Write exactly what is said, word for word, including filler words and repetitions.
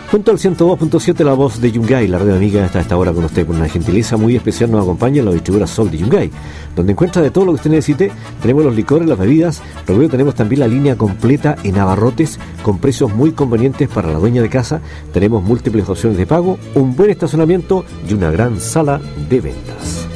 Junto al ciento dos punto siete, la voz de Yungay, la radio amiga hasta esta hora con usted. Con una gentileza muy especial nos acompaña la distribuidora Sol de Yungay, donde encuentra de todo lo que usted necesite. Tenemos los licores, las bebidas, luego tenemos también la línea completa en abarrotes con precios muy convenientes para la dueña de casa. Tenemos múltiples opciones de pago, un buen estacionamiento y una gran sala de ventas.